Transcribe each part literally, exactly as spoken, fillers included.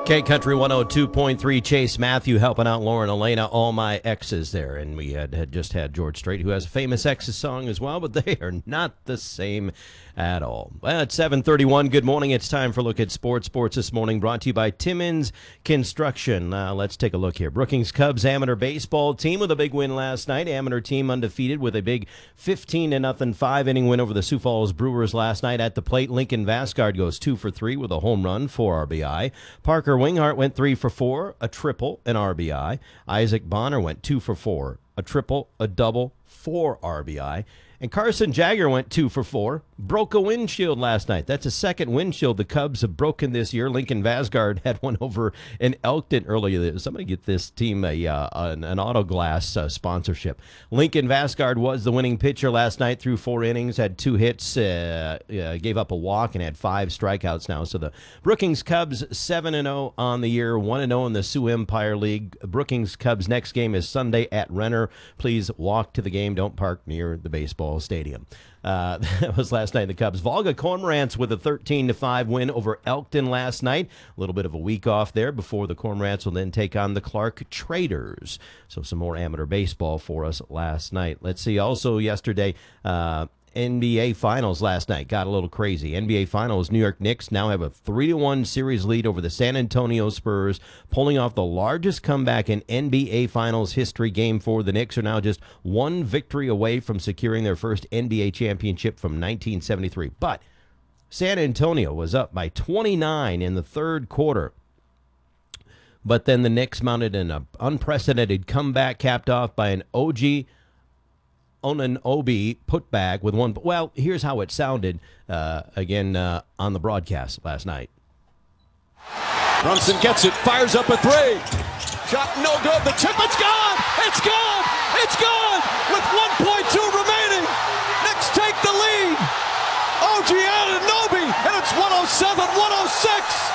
K Country one oh two point three, Chase Matthew helping out Lauren Elena, all my exes there. And we had, had just had George Strait, who has a famous exes song as well, but they are not the same at all. Well, it's seven thirty-one. Good morning. It's time for a Look at Sports. Sports this morning brought to you by Timmins Construction. Uh, let's take a look here. Brookings Cubs amateur baseball team with a big win last night. Amateur team undefeated with a big fifteen to nothing five-inning win over the Sioux Falls Brewers last night at the plate. Lincoln Vasgard goes two for three with a home run, four R B I. Parker Winghart went three for four, a triple, an R B I. Isaac Bonner went two for four, a triple, a double, four R B I. And Carson Jagger went two for four, broke a windshield last night. That's a second windshield the Cubs have broken this year. Lincoln Vasgard had one over in Elkton earlier. Somebody get this team a uh, an, an auto glass uh, sponsorship. Lincoln Vasgard was the winning pitcher last night through four innings, had two hits, uh, uh, gave up a walk, and had five strikeouts now. So the Brookings Cubs seven and oh on the year, one and oh in the Sioux Empire League. Brookings Cubs next game is Sunday at Renner. Please walk to the game. Don't park near the baseball stadium. Uh, that was last night in the Cubs. Volga Cormorants with a thirteen to five win over Elkton last night. A little bit of a week off there before the Cormorants will then take on the Clark Traders. So some more amateur baseball for us last night. Let's see. Also yesterday, uh, N B A Finals last night got a little crazy. N B A Finals, New York Knicks now have a three to one series lead over the San Antonio Spurs, pulling off the largest comeback in N B A Finals history. Game four, the Knicks are now just one victory away from securing their first N B A championship from nineteen seventy-three. But San Antonio was up by twenty-nine in the third quarter. But then the Knicks mounted an unprecedented comeback, capped off by an O G Anunoby putback with one. Well, here's how it sounded uh, again uh, on the broadcast last night. Brunson gets it, fires up a three. Shot no good. The chip, it's gone. It's gone. It's gone. With one point two remaining, Knicks take the lead. O G Anunoby, and it's one oh seven one oh six.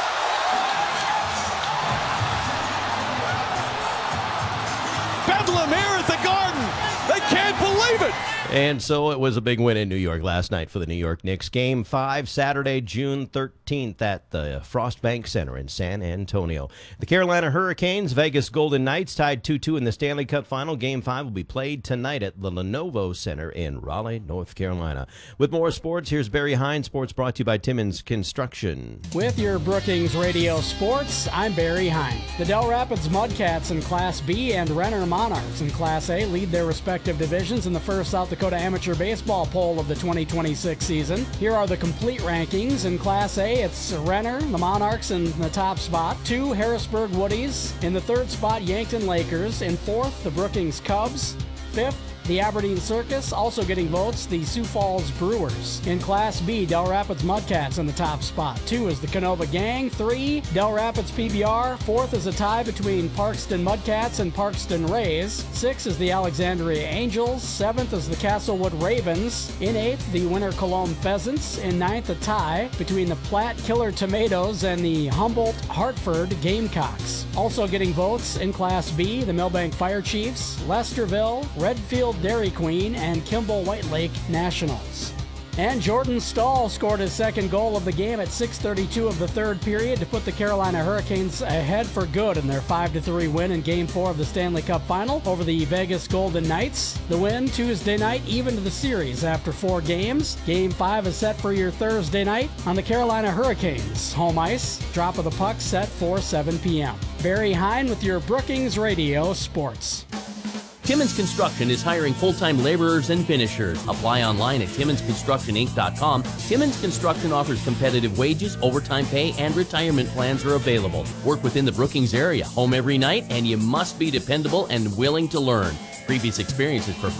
Bedlam here at the Garden. They can't believe it. And so it was a big win in New York last night for the New York Knicks. Game five, Saturday, June thirteenth at the Frostbank Center in San Antonio. The Carolina Hurricanes, Vegas Golden Knights tied two two in the Stanley Cup Final. Game five will be played tonight at the Lenovo Center in Raleigh, North Carolina. With more sports, here's Barry Hines. Sports brought to you by Timmins Construction. With your Brookings Radio Sports, I'm Barry Hines. The Del Rapids Mudcats in Class B and Renner Monarchs in Class A lead their respective divisions in the first South Dakota Amateur Baseball Poll of the twenty twenty-six season. Here are the complete rankings. In Class A, it's Renner, the Monarchs in the top spot. Two, Harrisburg Woodies. In the third spot, Yankton Lakers. In fourth, the Brookings Cubs. Fifth, the Aberdeen Circus. Also getting votes, the Sioux Falls Brewers. In Class B, Del Rapids Mudcats in the top spot. Two is the Canova Gang. Three, Del Rapids P B R. Fourth is a tie between Parkston Mudcats and Parkston Rays. Six is the Alexandria Angels. Seventh is the Castlewood Ravens. In eighth, the Winter Cologne Pheasants. In ninth, a tie between the Platte Killer Tomatoes and the Humboldt Hartford Gamecocks. Also getting votes in Class B, the Millbank Fire Chiefs, Lesterville, Redfield Dairy Queen, and Kimball White Lake Nationals. And Jordan Stahl scored his second goal of the game at six thirty-two of the third period to put the Carolina Hurricanes ahead for good in their five to three win in Game four of the Stanley Cup Final over the Vegas Golden Knights. The win Tuesday night evened the series after four games. Game five is set for your Thursday night on the Carolina Hurricanes home ice. Drop of the puck set for seven p.m. Barry Hine with your Brookings Radio Sports. Timmins Construction is hiring full-time laborers and finishers. Apply online at timmins construction inc dot com. Timmins Construction offers competitive wages, overtime pay, and retirement plans are available. Work within the Brookings area, home every night, and you must be dependable and willing to learn. Previous experience is preferred.